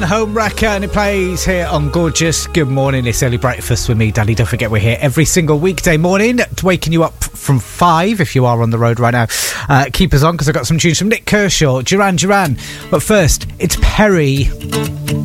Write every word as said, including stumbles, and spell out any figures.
Home Wrecker, and it plays here on Gorgeous. Good morning, it's Early Breakfast with me, Danny. Don't forget we're here every single weekday morning, waking you up from five if you are on the road right now. Uh, keep us on because I've got some tunes from Nick Kershaw, Duran Duran. But first, it's Perry.